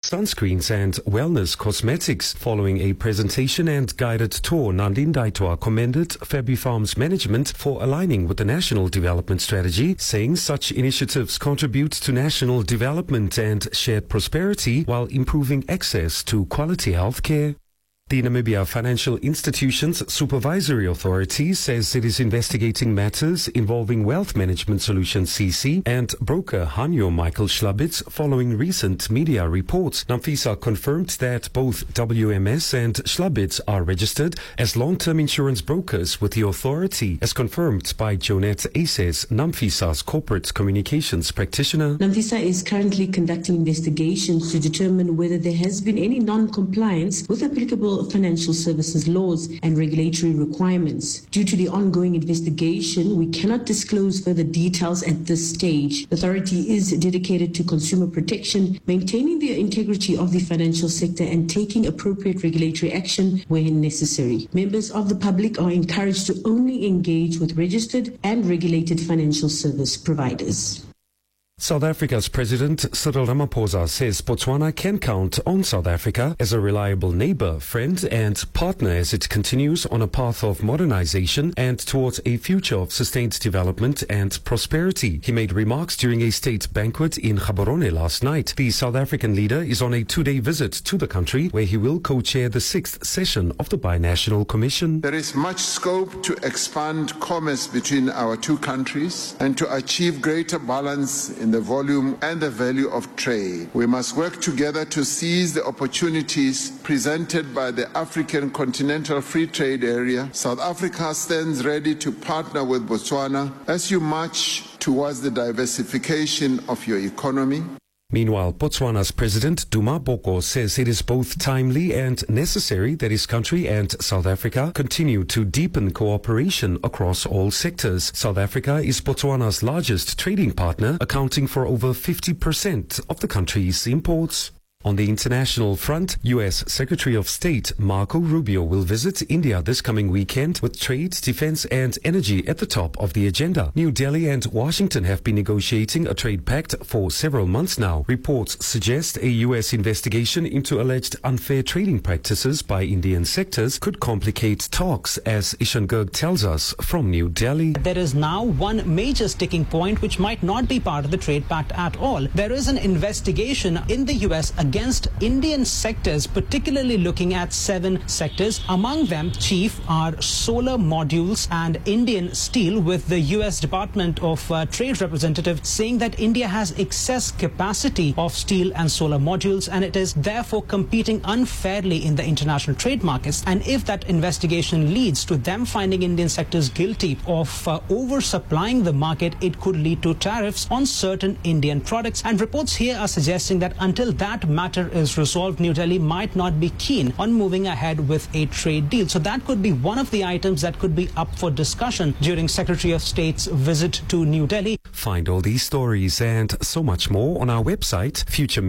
sunscreens and wellness cosmetics. Following a presentation and guided tour, Nandine Daitwa commended FabiFarms management for aligning with the National Development Strategy, saying such initiatives contribute to national development and shared prosperity while improving access to quality health care. The Namibia Financial Institutions Supervisory Authority says it is investigating matters involving Wealth Management Solutions CC and broker Hanyo Michael Schlabitz following recent media reports. Namfisa confirmed that both WMS and Schlabitz are registered as long-term insurance brokers with the authority, as confirmed by Jonette Aces, Namfisa's corporate communications practitioner. Namfisa is currently conducting investigations to determine whether there has been any non-compliance with applicable financial services laws and regulatory requirements. Due to the ongoing investigation, we cannot disclose further details at this stage. The authority is dedicated to consumer protection, maintaining the integrity of the financial sector and taking appropriate regulatory action where necessary. Members of the public are encouraged to only engage with registered and regulated financial service providers. South Africa's President Cyril Ramaphosa says Botswana can count on South Africa as a reliable neighbor, friend and partner as it continues on a path of modernization and towards a future of sustained development and prosperity. He made remarks during a state banquet in Gaborone last night. The South African leader is on a 2-day visit to the country where he will co-chair the 6th session of the Binational Commission. There is much scope to expand commerce between our two countries and to achieve greater balance in the volume and the value of trade. We must work together to seize the opportunities presented by the African Continental Free Trade Area. South Africa stands ready to partner with Botswana as you march towards the diversification of your economy. Meanwhile, Botswana's President Duma Boko says it is both timely and necessary that his country and South Africa continue to deepen cooperation across all sectors. South Africa is Botswana's largest trading partner, accounting for over 50% of the country's imports. On the international front, U.S. Secretary of State Marco Rubio will visit India this coming weekend with trade, defense and energy at the top of the agenda. New Delhi and Washington have been negotiating a trade pact for several months now. Reports suggest a U.S. investigation into alleged unfair trading practices by Indian sectors could complicate talks, as Ishan Garg tells us from New Delhi. There is now one major sticking point which might not be part of the trade pact at all. There is an investigation in the U.S. against Indian sectors, particularly looking at 7 sectors. Among them, chief are solar modules and Indian steel, with the U.S. Department of Trade representative saying that India has excess capacity of steel and solar modules and it is therefore competing unfairly in the international trade markets. And if that investigation leads to them finding Indian sectors guilty of oversupplying the market, it could lead to tariffs on certain Indian products. And reports here are suggesting that until that matter is resolved, New Delhi might not be keen on moving ahead with a trade deal. So that could be one of the items that could be up for discussion during Secretary of State's visit to New Delhi. Find all these stories and so much more on our website,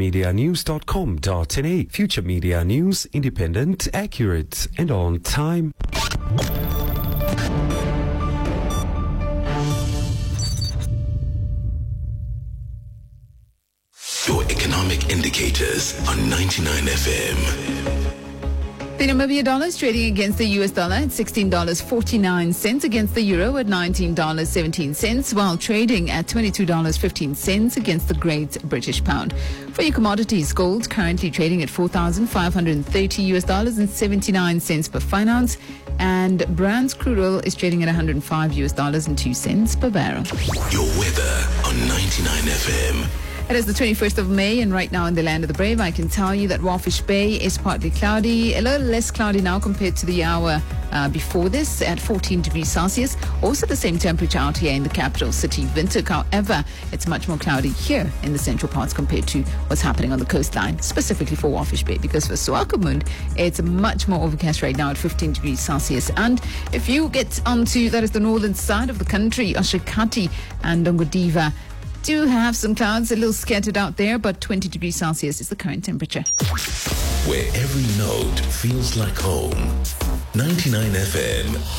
futuremedianews.com.na. Future Media News, independent, accurate and on time. Your economic indicators on 99 FM. The Namibia dollar is trading against the US dollar at $16.49, against the euro at $19.17, while trading at $22.15 against the Great British Pound. For your commodities, gold currently trading at $4,530 and 79 cents per fine ounce, and Brand's crude oil is trading at $105 and 2 cents per barrel. Your weather on 99 FM. It is the 21st of May, and right now in the land of the brave, I can tell you that Walfish Bay is partly cloudy, a little less cloudy now compared to the hour before this at 14 degrees Celsius. Also the same temperature out here in the capital city, Windhoek. However, it's much more cloudy here in the central parts compared to what's happening on the coastline, specifically for Walfish Bay, because for Swakopmund, it's much more overcast right now at 15 degrees Celsius. And if you get onto, that is the northern side of the country, Oshakati and Dongodiva, do have some clouds a little scattered out there, but 20 degrees Celsius is the current temperature. Where every note feels like home. 99 FM.